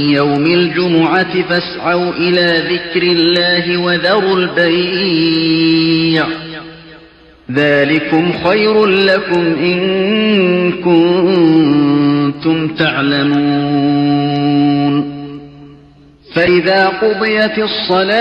يوم الجمعة فاسعوا إلى ذكر الله وذروا البيع ذلكم خير لكم إن كنتم تعلمون. فإذا قضيت الصلاة